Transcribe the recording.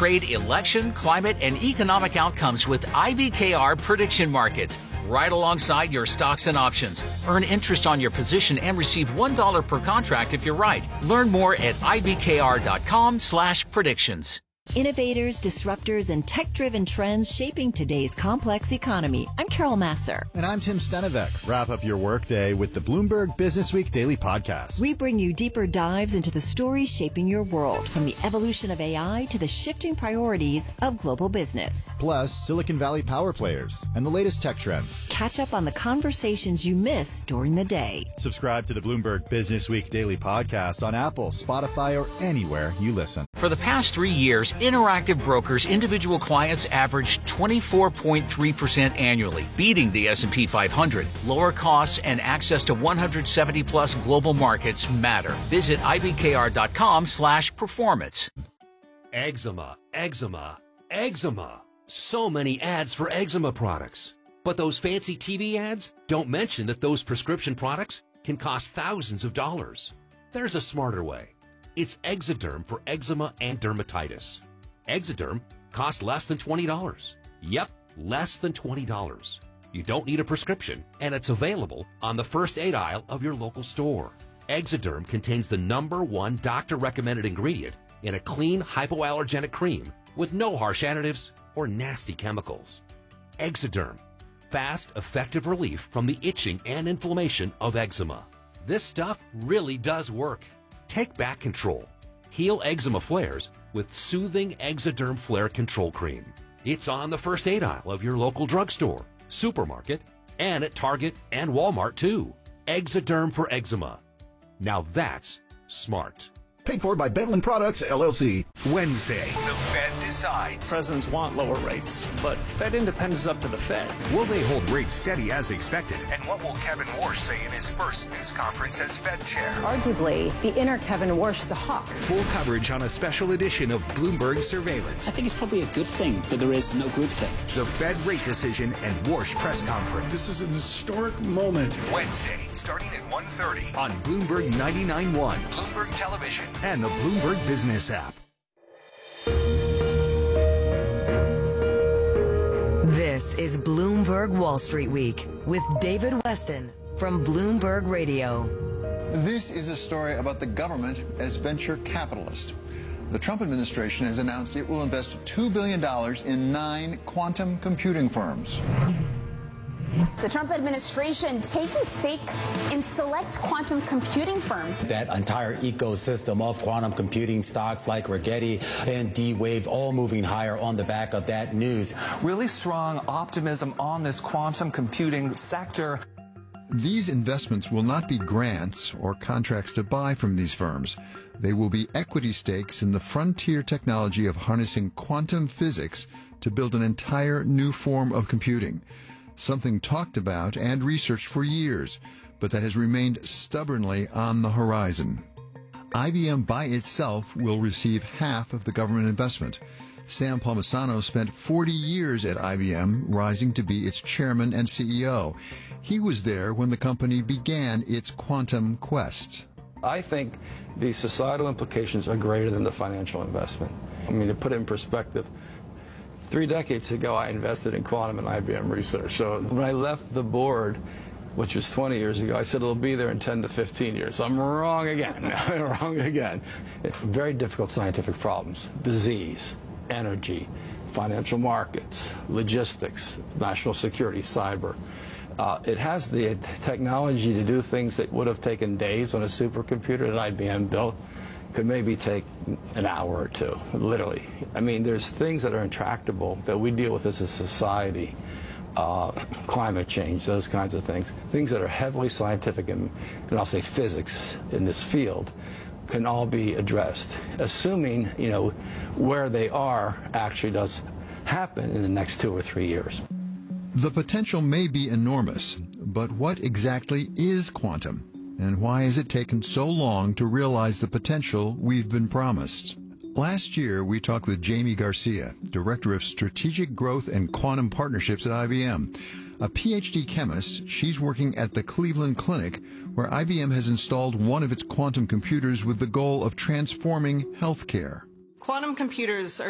trade, election, climate, and economic outcomes with IBKR Prediction Markets, right alongside your stocks and options. Earn interest on your position and receive $1 per contract if you're right. Learn more at ibkr.com/predictions. Innovators, disruptors, and tech-driven trends shaping today's complex economy. I'm Carol Masser. And I'm Tim Stenevec. Wrap up your workday with the Bloomberg Business Week Daily Podcast. We bring you deeper dives into the stories shaping your world, from the evolution of AI to the shifting priorities of global business. Plus, Silicon Valley power players and the latest tech trends. Catch up on the conversations you missed during the day. Subscribe to the Bloomberg Business Week Daily Podcast on Apple, Spotify, or anywhere you listen. For the past 3 years, Interactive Brokers individual clients averaged 24.3% annually, beating the S&P 500. Lower costs and access to 170-plus global markets matter. Visit ibkr.com/performance. Eczema, eczema, eczema. So many ads for eczema products. But those fancy TV ads don't mention that those prescription products can cost thousands of dollars. There's a smarter way. It's Exoderm for eczema and dermatitis. Exoderm costs less than $20. Yep, less than $20. You don't need a prescription, and it's available on the first aid aisle of your local store. Exoderm contains the #1 doctor-recommended ingredient in a clean, hypoallergenic cream with no harsh additives or nasty chemicals. Exoderm, fast, effective relief from the itching and inflammation of eczema. This stuff really does work. Take back control. Heal eczema flares with soothing Exoderm Flare Control Cream. It's on the first aid aisle of your local drugstore, supermarket, and at Target and Walmart too. Exoderm for eczema. Now that's smart. Paid for by Bentland Products, LLC. Wednesday, the Fed decides. Presidents want lower rates, but Fed independence is up to the Fed. Will they hold rates steady as expected? And what will Kevin Warsh say in his first news conference as Fed chair? Arguably, the inner Kevin Warsh is a hawk. Full coverage on a special edition of Bloomberg Surveillance. I think it's probably a good thing that there is no groupthink. The Fed rate decision and Warsh press conference. This is an historic moment. Wednesday, starting at 1:30 on Bloomberg 99.1, Bloomberg Television, and the Bloomberg Business app. This is Bloomberg Wall Street Week with David Weston from Bloomberg Radio. This is a story about the government as venture capitalist. The Trump administration has announced it will invest $2 billion in 9 quantum computing firms. The Trump administration taking stake in select quantum computing firms. That entire ecosystem of quantum computing stocks like Rigetti and D-Wave all moving higher on the back of that news. Really strong optimism on this quantum computing sector. These investments will not be grants or contracts to buy from these firms. They will be equity stakes in the frontier technology of harnessing quantum physics to build an entire new form of computing. Something talked about and researched for years, but that has remained stubbornly on the horizon. IBM by itself will receive half of the government investment. Sam Palmisano spent 40 years at IBM, rising to be its chairman and CEO. He was there when the company began its quantum quest. I think the societal implications are greater than the financial investment. I mean, to put it in perspective, 3 decades ago, I invested in quantum and IBM research. So when I left the board, which was 20 years ago, I said it'll be there in 10 to 15 years. I'm wrong again. Wrong again. Very difficult scientific problems. Disease, energy, financial markets, logistics, national security, cyber. It has the technology to do things that would have taken days on a supercomputer that IBM built. Could maybe take an hour or two, literally. I mean, there's things that are intractable that we deal with as a society, climate change, those kinds of things. Things that are heavily scientific and I'll say physics in this field can all be addressed, assuming, you know, where they are actually does happen in the next 2 or 3 years. The potential may be enormous, but what exactly is quantum? And why has it taken so long to realize the potential we've been promised? Last year, we talked with Jamie Garcia, Director of Strategic Growth and Quantum Partnerships at IBM. A PhD chemist, she's working at the Cleveland Clinic, where IBM has installed one of its quantum computers with the goal of transforming healthcare. Quantum computers are